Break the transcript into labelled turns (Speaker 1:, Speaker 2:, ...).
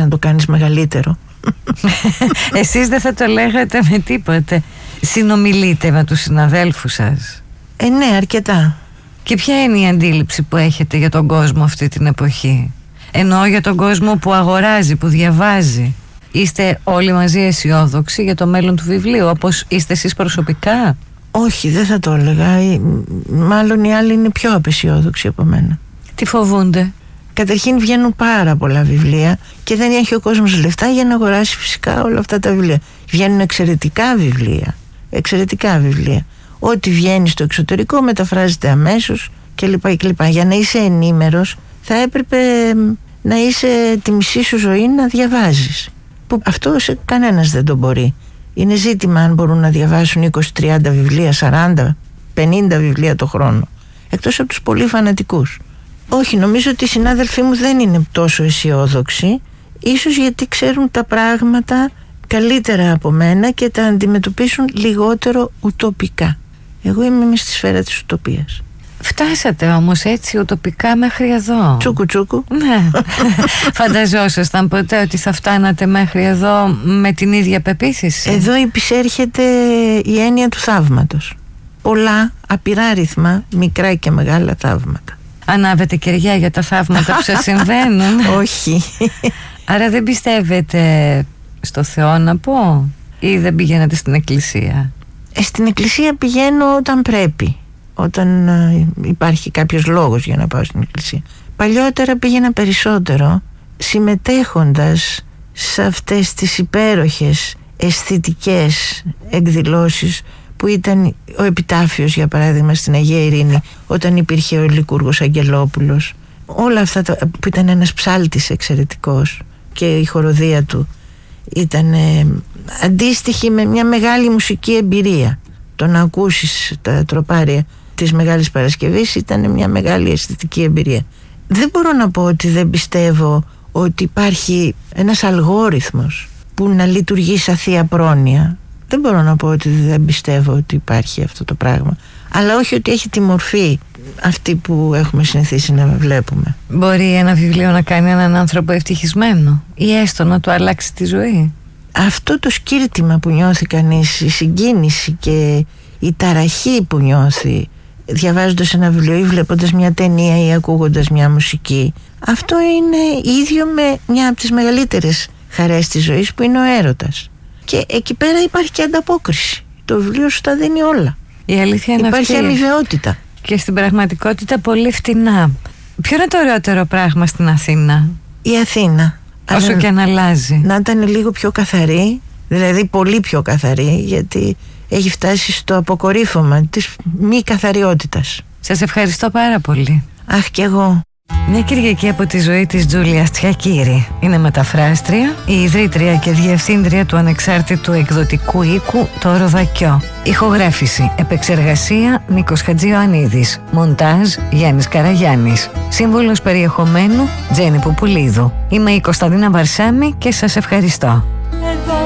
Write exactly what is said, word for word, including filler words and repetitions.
Speaker 1: να το κάνεις μεγαλύτερο.
Speaker 2: Εσείς δεν θα το λέγατε με τίποτε. Συνομιλείτε με τους συναδέλφους σας?
Speaker 1: Ε ναι, αρκετά.
Speaker 2: Και ποια είναι η αντίληψη που έχετε για τον κόσμο αυτή την εποχή? Εννοώ για τον κόσμο που αγοράζει, που διαβάζει. Είστε όλοι μαζί αισιόδοξοι για το μέλλον του βιβλίου, όπως είστε εσείς προσωπικά?
Speaker 1: Όχι, δεν θα το έλεγα. Μάλλον οι άλλοι είναι πιο απεσιόδοξοι από μένα.
Speaker 2: Τι φοβούνται?
Speaker 1: Καταρχήν βγαίνουν πάρα πολλά βιβλία και δεν έχει ο κόσμος λεφτά για να αγοράσει φυσικά όλα αυτά τα βιβλία. Βγαίνουν εξαιρετικά βιβλία. Εξαιρετικά βιβλία. Ό,τι βγαίνει στο εξωτερικό μεταφράζεται αμέσως κλπ. κλπ. Για να είσαι ενήμερος θα έπρεπε να είσαι τη μισή σου ζωή να διαβάζεις. Που αυτό σε κανένας δεν το μπορεί. Είναι ζήτημα αν μπορούν να διαβάσουν είκοσι τριάντα βιβλία, σαράντα, πενήντα βιβλία το χρόνο. Εκτός από τους πολύ φανατικούς. Όχι, νομίζω ότι οι συνάδελφοί μου δεν είναι τόσο αισιόδοξοι. Ίσως γιατί ξέρουν τα πράγματα καλύτερα από μένα και τα αντιμετωπίσουν λιγότερο ουτοπικά. Εγώ είμαι μες στη σφαίρα της ουτοπίας.
Speaker 2: Φτάσατε όμως έτσι ουτοπικά μέχρι εδώ.
Speaker 1: Τσούκου τσούκου.
Speaker 2: Ναι. Φανταζόσασταν ποτέ ότι θα φτάνατε μέχρι εδώ με την ίδια πεποίθηση?
Speaker 1: Εδώ υπησέρχεται η έννοια του θαύματος. Πολλά, απειράριθμα, μικρά και μεγάλα θαύματα.
Speaker 2: Ανάβετε κεριά για τα θαύματα που σας συμβαίνουν?
Speaker 1: Όχι.
Speaker 2: Άρα δεν πιστεύετε στο Θεό, να πω, ή δεν πηγαίνετε στην εκκλησία?
Speaker 1: Ε, στην εκκλησία πηγαίνω όταν πρέπει. Όταν ε, υπάρχει κάποιος λόγος για να πάω στην εκκλησία. Παλιότερα πήγαινα περισσότερο, συμμετέχοντας σε αυτές τις υπέροχες αισθητικές εκδηλώσεις που ήταν ο επιτάφιος, για παράδειγμα, στην Αγία Ειρήνη, όταν υπήρχε ο Λικούργος Αγγελόπουλος. Όλα αυτά τα, που ήταν ένας ψάλτης εξαιρετικός και η χοροδία του ήταν ε, αντίστοιχη με μια μεγάλη μουσική εμπειρία. Το να ακούσεις τα τροπάρια της Μεγάλης Παρασκευής ήταν μια μεγάλη αισθητική εμπειρία. Δεν μπορώ να πω ότι δεν πιστεύω ότι υπάρχει ένας αλγόριθμος που να λειτουργεί σαν θεία πρόνοια. Δεν μπορώ να πω ότι δεν πιστεύω ότι υπάρχει αυτό το πράγμα. Αλλά όχι ότι έχει τη μορφή αυτή που έχουμε συνηθίσει να βλέπουμε.
Speaker 2: Μπορεί ένα βιβλίο να κάνει έναν άνθρωπο ευτυχισμένο ή έστω να του αλλάξει τη ζωή?
Speaker 1: Αυτό το σκύρτημα που νιώθει κανείς, η συγκίνηση και η ταραχή που νιώθει διαβάζοντας ένα βιβλίο ή βλέποντας μια ταινία ή ακούγοντας μια μουσική, αυτό είναι ίδιο με μια από τις μεγαλύτερες χαρές της ζωής, που είναι ο έρωτας. Και εκεί πέρα υπάρχει και ανταπόκριση. Το βιβλίο σου τα δίνει όλα.
Speaker 2: Η αλήθεια είναι
Speaker 1: υπάρχει
Speaker 2: αυτή.
Speaker 1: αμοιβαιότητα.
Speaker 2: Και στην πραγματικότητα πολύ φτηνά. Ποιο είναι το ωραιότερο πράγμα στην Αθήνα?
Speaker 1: Η Αθήνα.
Speaker 2: Όσο
Speaker 1: Αλλά
Speaker 2: και αν αλλάζει.
Speaker 1: Να ήταν λίγο πιο καθαρή, δηλαδή πολύ πιο καθαρή, γιατί έχει φτάσει στο αποκορύφωμα της μη καθαριότητας.
Speaker 2: Σας ευχαριστώ πάρα πολύ.
Speaker 1: Αχ, κι εγώ.
Speaker 2: Μια Κυριακή από τη ζωή της Τζούλια Τσιακύρη. Είναι μεταφράστρια, η ιδρύτρια και διευθύντρια του ανεξάρτητου εκδοτικού οίκου Το Ροδακιό. Ηχογράφηση, επεξεργασία Νίκος Χατζιωαννίδης. Μοντάζ Γιάννης Καραγιάννης. Σύμβουλος περιεχομένου Τζέννη Πουπουλίδου. Είμαι η Κωνσταντίνα Βαρσάμη και σας ευχαριστώ.